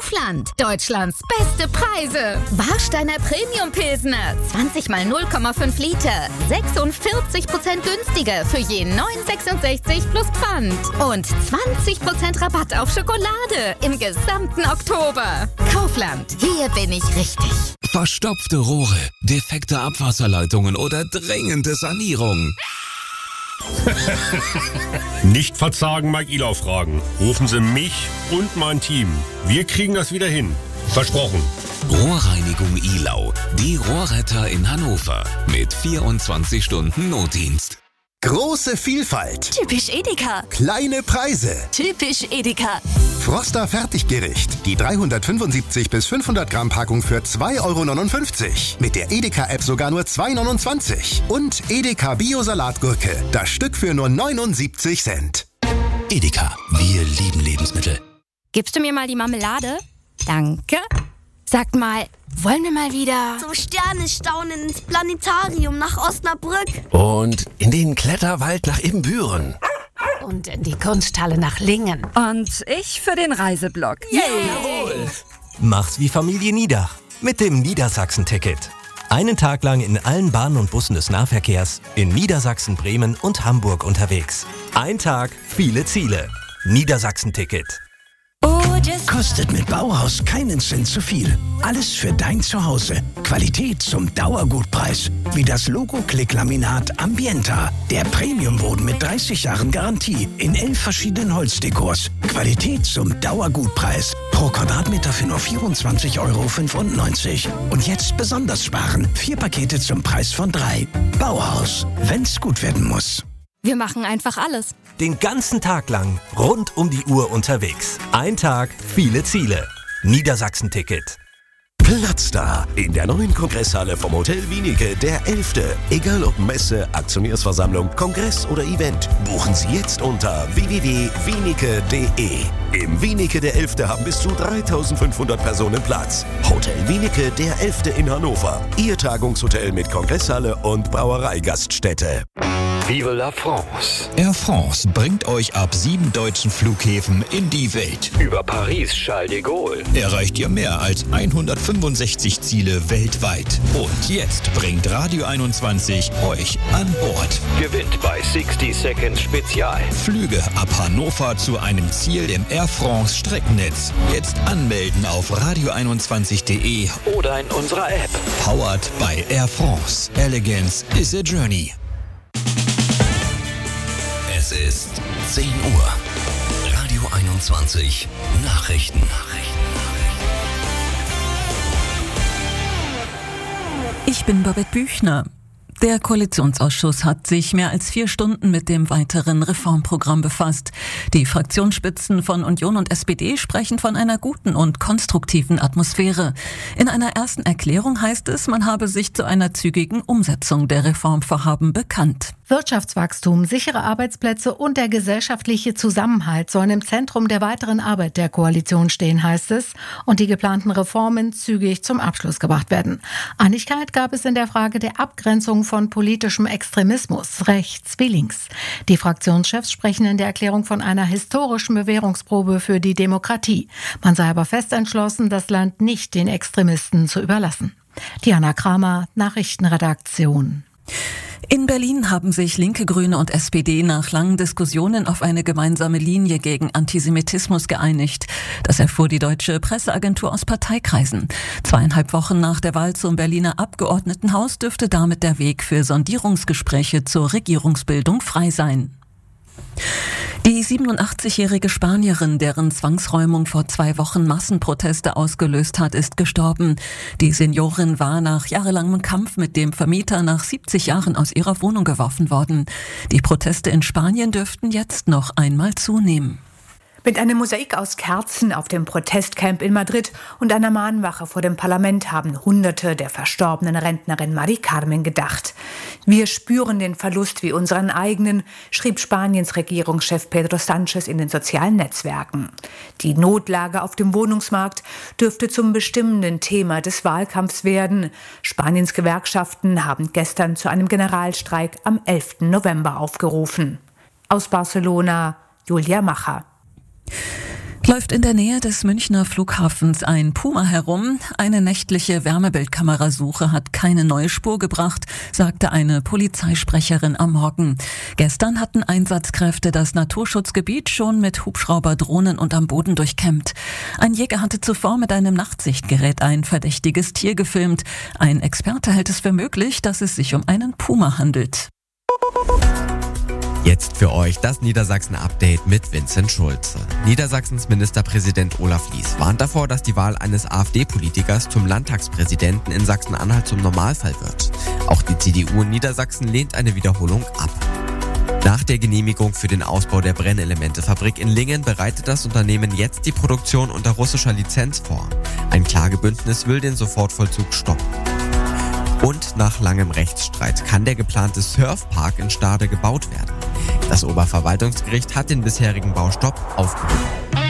Kaufland. Deutschlands beste Preise. Warsteiner Premium Pilsner. 20 mal 0,5 Liter. 46% günstiger für je 9,66 plus Pfand. Und 20% Rabatt auf Schokolade im gesamten Oktober. Kaufland. Hier bin ich richtig. Verstopfte Rohre, defekte Abwasserleitungen oder dringende Sanierung. Nicht verzagen, Mike Ilau fragen. Rufen Sie mich und mein Team. Wir kriegen das wieder hin. Versprochen. Rohrreinigung Ilau. Die Rohrretter in Hannover. Mit 24 Stunden Notdienst. Große Vielfalt. Typisch Edeka. Kleine Preise. Typisch Edeka. Froster Fertiggericht. Die 375 bis 500 Gramm Packung für 2,59 Euro. Mit der Edeka-App sogar nur 2,29 €. Und Edeka Bio-Salatgurke. Das Stück für nur 79 Cent. Edeka. Wir lieben Lebensmittel. Gibst du mir mal die Marmelade? Danke. Sag mal, wollen wir mal wieder zum Sternenstaunen ins Planetarium nach Osnabrück? Und in den Kletterwald nach Ibbenbüren. Und in die Kunsthalle nach Lingen. Und ich für den Reiseblock. Jawohl! Mach's wie Familie Niedach mit dem Niedersachsen-Ticket. Einen Tag lang in allen Bahnen und Bussen des Nahverkehrs in Niedersachsen, Bremen und Hamburg unterwegs. Ein Tag, viele Ziele. Niedersachsen-Ticket. Kostet mit Bauhaus keinen Cent zu viel. Alles für dein Zuhause. Qualität zum Dauergutpreis. Wie das Logo-Klick-Laminat Ambienta. Der Premiumboden mit 30 Jahren Garantie. In 11 verschiedenen Holzdekors. Qualität zum Dauergutpreis. Pro Quadratmeter für nur 24,95 €. Und jetzt besonders sparen. 4 Pakete zum Preis von 3. Bauhaus. Wenn's gut werden muss. Wir machen einfach alles. Den ganzen Tag lang rund um die Uhr unterwegs. Ein Tag, viele Ziele. Niedersachsen-Ticket. Platz da in der neuen Kongresshalle vom Hotel Wienicke, der 11. Egal ob Messe, Aktionärsversammlung, Kongress oder Event, buchen Sie jetzt unter www.wienicke.de. Im Wienicke der 11. haben bis zu 3.500 Personen Platz. Hotel Wienicke der 11. in Hannover. Ihr Tagungshotel mit Kongresshalle und Brauereigaststätte. Vive la France. Air France bringt euch ab 7 deutschen Flughäfen in die Welt. Über Paris, Charles de Gaulle. Erreicht ihr mehr als 165 Ziele weltweit. Und jetzt bringt Radio 21 euch an Bord. Gewinnt bei 60 Seconds Spezial. Flüge ab Hannover zu einem Ziel im Air France Streckennetz. Jetzt anmelden auf radio21.de oder in unserer App. Powered by Air France. Elegance is a journey. Es ist 10 Uhr. Radio 21 Nachrichten. Ich bin Babette Büchner. Der Koalitionsausschuss hat sich mehr als 4 Stunden mit dem weiteren Reformprogramm befasst. Die Fraktionsspitzen von Union und SPD sprechen von einer guten und konstruktiven Atmosphäre. In einer ersten Erklärung heißt es, man habe sich zu einer zügigen Umsetzung der Reformvorhaben bekannt. Wirtschaftswachstum, sichere Arbeitsplätze und der gesellschaftliche Zusammenhalt sollen im Zentrum der weiteren Arbeit der Koalition stehen, heißt es, und die geplanten Reformen zügig zum Abschluss gebracht werden. Einigkeit gab es in der Frage der Abgrenzung von politischem Extremismus, rechts wie links. Die Fraktionschefs sprechen in der Erklärung von einer historischen Bewährungsprobe für die Demokratie. Man sei aber fest entschlossen, das Land nicht den Extremisten zu überlassen. Diana Kramer, Nachrichtenredaktion. In Berlin haben sich Linke, Grüne und SPD nach langen Diskussionen auf eine gemeinsame Linie gegen Antisemitismus geeinigt. Das erfuhr die deutsche Presseagentur aus Parteikreisen. 2,5 Wochen nach der Wahl zum Berliner Abgeordnetenhaus dürfte damit der Weg für Sondierungsgespräche zur Regierungsbildung frei sein. Die 87-jährige Spanierin, deren Zwangsräumung vor 2 Wochen Massenproteste ausgelöst hat, ist gestorben. Die Seniorin war nach jahrelangem Kampf mit dem Vermieter nach 70 Jahren aus ihrer Wohnung geworfen worden. Die Proteste in Spanien dürften jetzt noch einmal zunehmen. Mit einem Mosaik aus Kerzen auf dem Protestcamp in Madrid und einer Mahnwache vor dem Parlament haben Hunderte der verstorbenen Rentnerin Mari Carmen gedacht. Wir spüren den Verlust wie unseren eigenen, schrieb Spaniens Regierungschef Pedro Sánchez in den sozialen Netzwerken. Die Notlage auf dem Wohnungsmarkt dürfte zum bestimmenden Thema des Wahlkampfs werden. Spaniens Gewerkschaften haben gestern zu einem Generalstreik am 11. November aufgerufen. Aus Barcelona, Julia Macher. Läuft in der Nähe des Münchner Flughafens ein Puma herum. Eine nächtliche Wärmebildkamerasuche hat keine neue Spur gebracht, sagte eine Polizeisprecherin am Morgen. Gestern hatten Einsatzkräfte das Naturschutzgebiet schon mit Hubschrauber, Drohnen und am Boden durchkämmt. Ein Jäger hatte zuvor mit einem Nachtsichtgerät ein verdächtiges Tier gefilmt. Ein Experte hält es für möglich, dass es sich um einen Puma handelt. Jetzt für euch das Niedersachsen-Update mit Vincent Schulze. Niedersachsens Ministerpräsident Olaf Lies warnt davor, dass die Wahl eines AfD-Politikers zum Landtagspräsidenten in Sachsen-Anhalt zum Normalfall wird. Auch die CDU in Niedersachsen lehnt eine Wiederholung ab. Nach der Genehmigung für den Ausbau der Brennelementefabrik in Lingen bereitet das Unternehmen jetzt die Produktion unter russischer Lizenz vor. Ein Klagebündnis will den Sofortvollzug stoppen. Und nach langem Rechtsstreit kann der geplante Surfpark in Stade gebaut werden. Das Oberverwaltungsgericht hat den bisherigen Baustopp aufgehoben.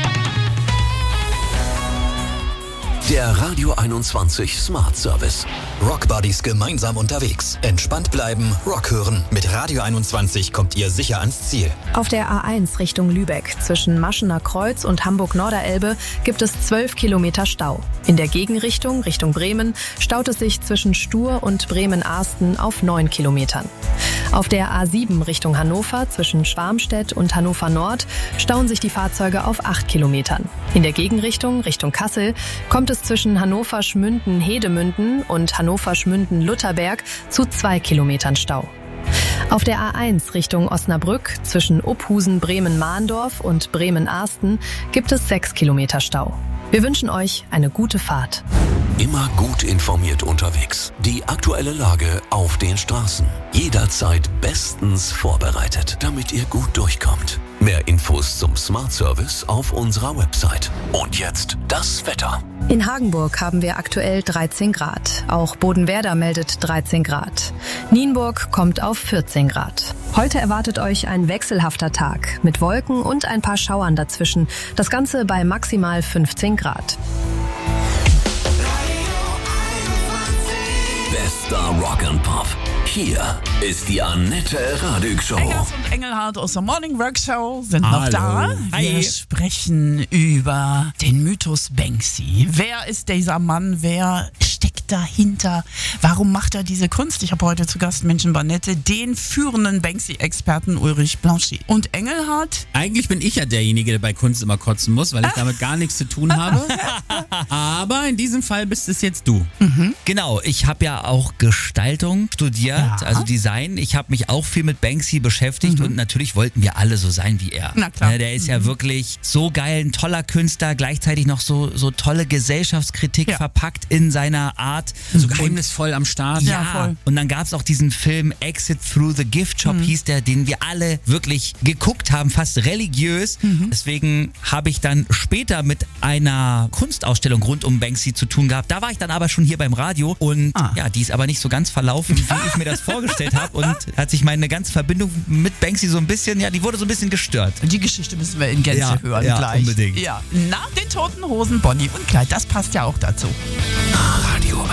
Der Radio 21 Smart Service. Rockbuddies gemeinsam unterwegs. Entspannt bleiben, Rock hören. Mit Radio 21 kommt ihr sicher ans Ziel. Auf der A1 Richtung Lübeck zwischen Maschener Kreuz und Hamburg-Norderelbe gibt es 12 Kilometer Stau. In der Gegenrichtung, Richtung Bremen, staut es sich zwischen Stur und Bremen-Arsten auf 9 Kilometern. Auf der A7 Richtung Hannover zwischen Schwarmstedt und Hannover Nord stauen sich die Fahrzeuge auf 8 Kilometern. In der Gegenrichtung, Richtung Kassel, kommt es zwischen Hannover-Schmünden-Hedemünden und Hannover-Schmünden-Lutherberg zu 2 Kilometern Stau. Auf der A1 Richtung Osnabrück zwischen Ophusen, Bremen-Mahndorf und Bremen-Arsten gibt es 6 Kilometer Stau. Wir wünschen euch eine gute Fahrt. Immer gut informiert unterwegs. Die aktuelle Lage auf den Straßen. Jederzeit bestens vorbereitet, damit ihr gut durchkommt. Mehr Infos zum Smart Service auf unserer Website. Und jetzt das Wetter. In Hagenburg haben wir aktuell 13 Grad. Auch Bodenwerder meldet 13 Grad. Nienburg kommt auf 14 Grad. Heute erwartet euch ein wechselhafter Tag mit Wolken und ein paar Schauern dazwischen. Das Ganze bei maximal 15 Grad. Bester Rock and Pop. Hier ist die Annette Radig Show. Engels und Engelhardt aus der Morning Work Show sind noch da. Wir sprechen über den Mythos Banksy. Wer ist dieser Mann? Wer steckt dahinter? Warum macht er diese Kunst? Ich habe heute zu Gast Menschen Annette, den führenden Banksy-Experten Ulrich Blanchy. Und Engelhardt? Eigentlich bin ich ja derjenige, der bei Kunst immer kotzen muss, weil ich damit gar nichts zu tun habe. Aber in diesem Fall bist es jetzt du. Mhm. Genau, ich habe ja auch Gestaltung studiert, also Design. Ich habe mich auch viel mit Banksy beschäftigt und natürlich wollten wir alle so sein wie er. Na klar. Der ist ja wirklich so geil, ein toller Künstler, gleichzeitig noch so tolle Gesellschaftskritik verpackt in seiner Art. So geheimnisvoll am Start. Ja, voll. Und dann gab es auch diesen Film Exit Through the Gift Shop, hieß der, den wir alle wirklich geguckt haben, fast religiös. Deswegen habe ich dann später mit einer Kunstausstellung rund um Banksy zu tun gehabt. Da war ich dann aber schon hier beim Radio und ja, die ist aber nicht so ganz verlaufen, wie ich mir das vorgestellt habe, und hat sich meine ganze Verbindung mit Banksy so ein bisschen, die wurde so ein bisschen gestört. Die Geschichte müssen wir in Gänze hören gleich. Unbedingt. Ja, nach den Toten Hosen, Bonnie und Clyde, das passt ja auch dazu. Radio